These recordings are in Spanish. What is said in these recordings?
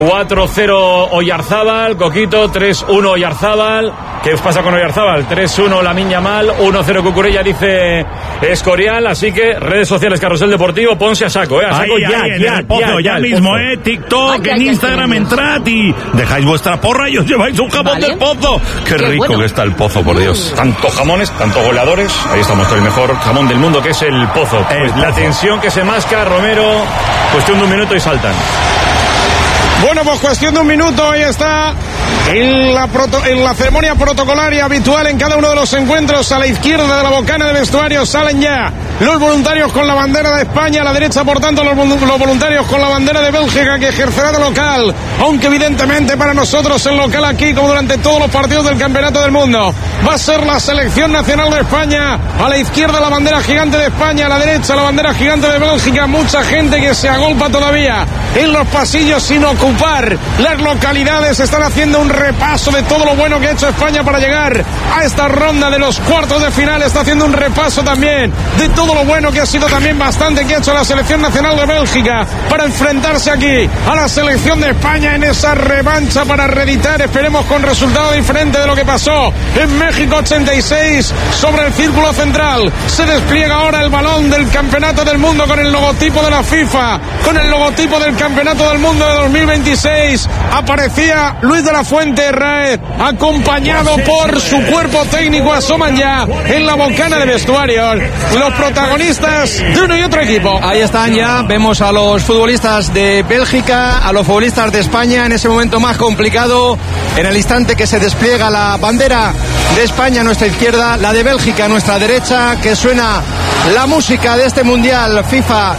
4-0 Oyarzábal, Coquito, 3-1 Oyarzábal. ¿Qué os pasa con Oyarzábal? 3-1 Lamine Yamal, 1-0 Cucurella, dice Escorial. Así que redes sociales, Carrusel Deportivo, ponse a saco, a saco ya mismo, TikTok, en Instagram, entrad y dejáis vuestra porra y os lleváis un jamón del Pozo. Qué rico bueno que está el Pozo, por Dios. Tantos jamones, tantos goleadores. Ahí estamos con el mejor jamón del mundo, que es el Pozo. Pues la tensión que se masca, Romero, cuestión de un minuto y saltan. Bueno, pues cuestión de un minuto, ahí está en la ceremonia protocolaria habitual en cada uno de los encuentros. A la izquierda de la bocana de vestuario salen ya los voluntarios con la bandera de España, a la derecha por tanto los voluntarios con la bandera de Bélgica, que ejercerá de local, aunque evidentemente para nosotros el local aquí, como durante todos los partidos del Campeonato del Mundo, va a ser la selección nacional de España. A la izquierda la bandera gigante de España, a la derecha la bandera gigante de Bélgica. Mucha gente que se agolpa todavía en los pasillos sin ocupar las localidades. Están haciendo un repaso de todo lo bueno que ha hecho España para llegar a esta ronda de los cuartos de final. Está haciendo un repaso también de todo lo bueno que ha sido también bastante que ha hecho la selección nacional de Bélgica para enfrentarse aquí a la selección de España en esa revancha para reeditar, esperemos con resultado diferente de lo que pasó en México 86. Sobre el círculo central se despliega ahora el balón del Campeonato del Mundo con el logotipo de la FIFA, con el logotipo del Campeonato del Mundo de 2026. Aparecía Luis de la Fuente Herrera, acompañado por su cuerpo técnico. Asoman ya en la bocana de vestuario los protagonistas de uno y otro equipo. Ahí están ya, vemos a los futbolistas de Bélgica, a los futbolistas de España en ese momento más complicado, en el instante que se despliega la bandera de España a nuestra izquierda, la de Bélgica a nuestra derecha, que suena la música de este Mundial FIFA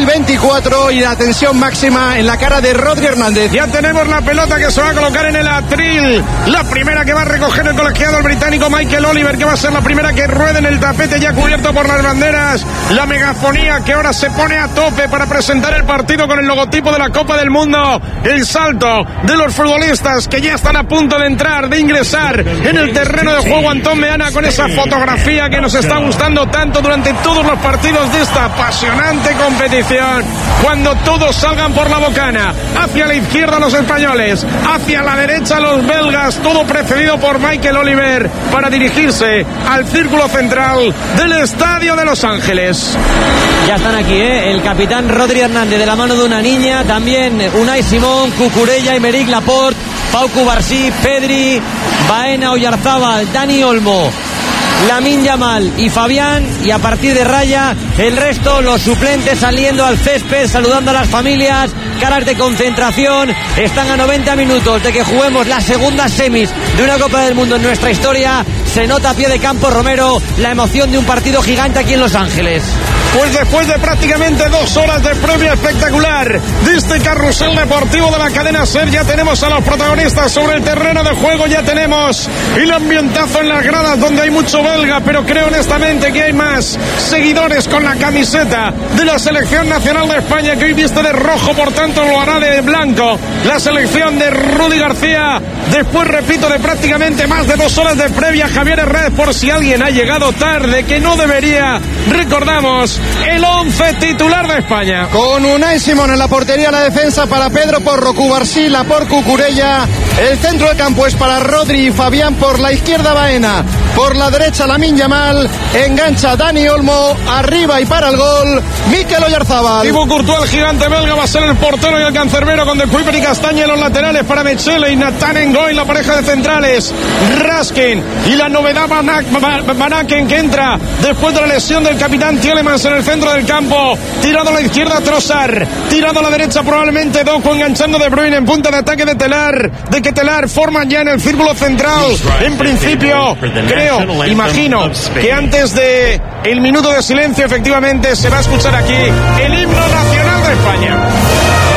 2024 y la tensión máxima en la cara de Rodri Hernández. Ya tenemos la pelota que se va a colocar en el atril, la primera que va a recoger el colegiado el británico Michael Oliver, que va a ser la primera que ruede en el tapete ya cubierto por las banderas. La megafonía que ahora se pone a tope para presentar el partido con el logotipo de la Copa del Mundo. El salto de los futbolistas que ya están a punto de entrar, de ingresar en el terreno de juego. Antón Meana con esa fotografía que nos está gustando tanto durante todos los partidos de esta apasionante competición. Cuando todos salgan por la bocana, hacia la izquierda los españoles, hacia la derecha los belgas, todo precedido por Michael Oliver para dirigirse al círculo central del Estadio de Los Ángeles. Ya están aquí, el capitán Rodri Hernández de la mano de una niña, también Unai Simón, Cucurella, Aymeric Laporte, Pau Cubarsí, Pedri, Baena, Oyarzábal, Dani Olmo, Lamine Yamal y Fabián, y a partir de raya el resto, los suplentes saliendo al césped, saludando a las familias, caras de concentración. Están a 90 minutos de que juguemos las segundas semis de una Copa del Mundo en nuestra historia. Se nota a pie de campo, Romero, la emoción de un partido gigante aquí en Los Ángeles. Pues después de prácticamente 2 horas de previa espectacular de este carrusel deportivo de la cadena SER, ya tenemos a los protagonistas sobre el terreno de juego, ya tenemos el ambientazo en las gradas donde hay mucho belga, pero creo honestamente que hay más seguidores con la camiseta de la selección nacional de España, que hoy viste de rojo, por tanto lo hará de blanco la selección de Rudy García. Después, repito, de prácticamente más de 2 horas de previa, Javier Herrera, por si alguien ha llegado tarde, que no debería, recordamos el 11 titular de España. Con Unai Simón en la portería, la defensa para Pedro Porro, Cubarsí, Laporte, Cucurella. El centro del campo es para Rodri y Fabián, por la izquierda Baena, por la derecha Lamine Yamal, engancha Dani Olmo, arriba y para el gol Mikel Oyarzábal. Thibaut Courtois, el gigante belga, va a ser el portero y el cancerbero, con De Kuyper y Castaña en los laterales para Mechele y Nathan Ngoy, la pareja de centrales, Raskin y la novedad Van Aken, que entra después de la lesión del capitán Tielemans en el centro del campo. Tirado a la izquierda Trossard, tirado a la derecha probablemente Doku, enganchando De Bruyne en punta de ataque de Ketelar. Forman ya en el círculo central. En principio, creo, imagino que antes de el minuto de silencio efectivamente se va a escuchar aquí el himno nacional de España.